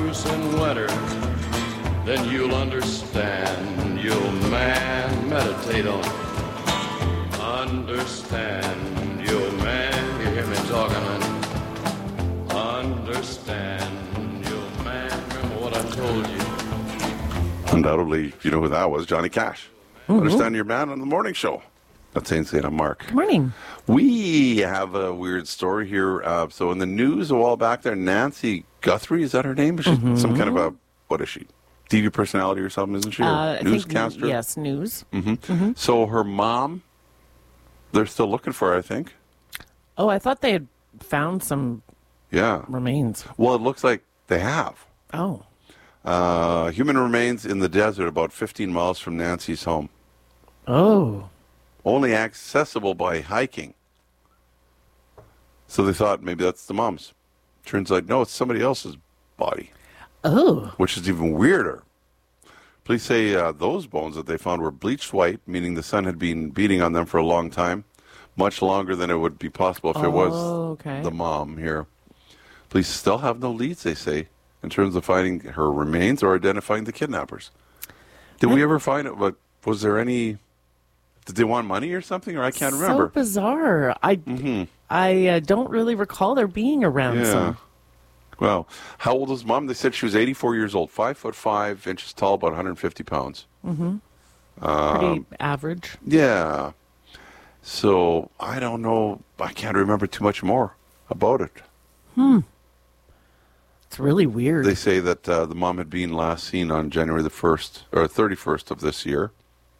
spruce in winter, then you'll understand. You'll meditate on it. Understand, you'll you hear me talking, honey? Understand, you'll remember what I told you. Undoubtedly, you know who that was, Johnny Cash. Understand Your Man on the morning show. That's Ainsley and I'm Mark. Good morning. We have a weird story here. So in the news a while back there, Nancy Guthrie, is that her name? Is she some kind of a, what is she? TV personality or something, isn't she? Or newscaster? Yes, news. So her mom, they're still looking for her, I think. Oh, I thought they had found some remains. Well, it looks like they have. Oh. Human remains in the desert about 15 miles from Nancy's home. Oh. Only accessible by hiking. So they thought maybe that's the mom's. Turns out, no, it's somebody else's body. Oh. Which is even weirder. Police say those bones that they found were bleached white, meaning the sun had been beating on them for a long time, much longer than it would be possible if it was the mom here. Police still have no leads, they say, in terms of finding her remains or identifying the kidnappers. Did we ever find it? But was there any... Did they want money or something? Or I can't remember. So bizarre. I don't really recall there being a ransom. Well, how old is mom? They said she was 84 years old, 5'5" tall, about 150 pounds. Pretty average. Yeah. So I don't know. I can't remember too much more about it. It's really weird. They say that the mom had been last seen on January the 1st or 31st of this year.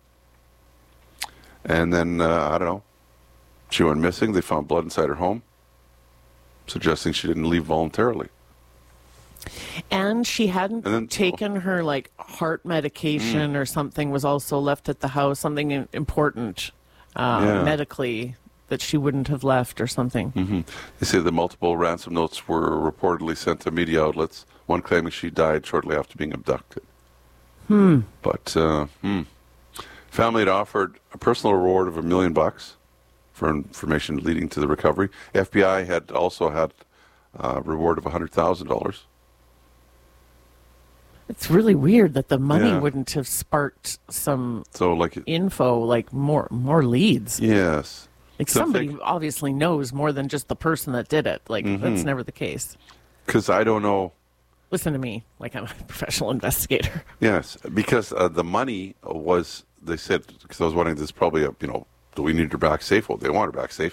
And then, I don't know, she went missing. They found blood inside her home, suggesting she didn't leave voluntarily. And she hadn't taken her, like, heart medication or something was also left at the house, something important medically that she wouldn't have left or something. They say the multiple ransom notes were reportedly sent to media outlets, one claiming she died shortly after being abducted. But, family had offered a personal reward of $1 million for information leading to the recovery. FBI had also had a reward of $100,000. It's really weird that the money wouldn't have sparked some info, like more leads. Yes. Like somebody obviously knows more than just the person that did it. Like that's never the case. Because I don't know. Listen to me, like I'm a professional investigator. Yes, because the money was, they said, because I was wondering, there's probably a, do we need her back safe? Well, they want her back safe.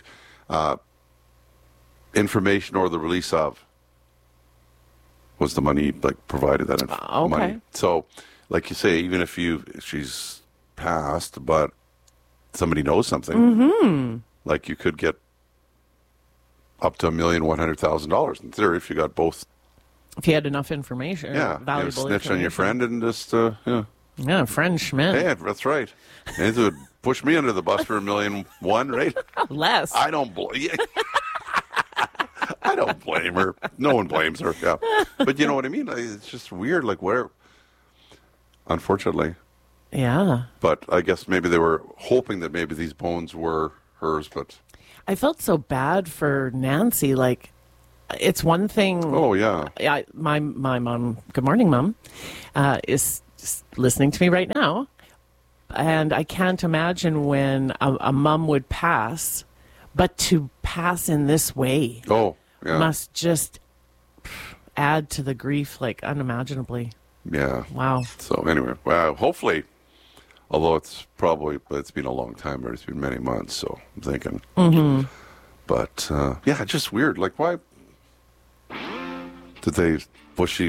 Information or the release of was the money, like, provided that money. So, like you say, even if she's passed, but somebody knows something, like you could get up to $1,100,000 in theory if you got both. If you had enough information, valuable snitch on your friend and just, Yeah, friend Schmidt. Yeah, that's right. And it would push me under the bus for $1.1 million, right? Less. I don't blame. I don't blame her. No one blames her. Yeah, but you know what I mean. It's just weird. Like where, unfortunately. Yeah. But I guess maybe they were hoping that maybe these bones were hers. But I felt so bad for Nancy. Like, it's one thing. Oh yeah. My mom. Good morning, Mom. Is listening to me right now, and I can't imagine when a mom would pass, but to pass in this way must just add to the grief like unimaginably. Yeah. Wow. So anyway, well, hopefully, although it's been a long time, but it's been many months, so I'm thinking. But yeah, just weird. Like, why was she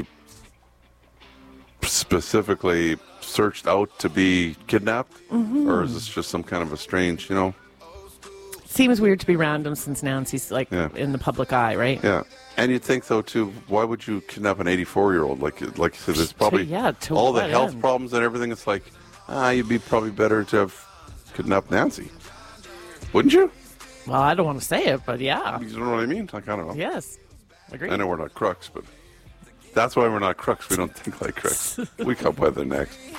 specifically searched out to be kidnapped, or is this just some kind of a strange, Seems weird to be random since Nancy's like in the public eye, right? Yeah, and you'd think though too, why would you kidnap an 84-year-old? Like you said, there's probably all the health problems and everything. It's like, you'd be probably better to have kidnapped Nancy, wouldn't you? Well, I don't want to say it, but yeah. You know what I mean? Like, I don't know. Yes, agree. I know we're not crooks, but that's why we're not crooks. We don't think like crooks. We come by the next.